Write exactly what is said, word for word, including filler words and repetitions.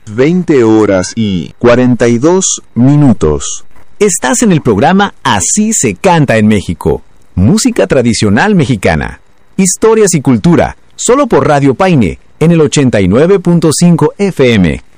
veinte horas y cuarenta y dos minutos. Estás en el programa Así se canta en México. Música tradicional mexicana. Historias y cultura. Solo por Radio Paine, en el ochenta y nueve punto cinco F M.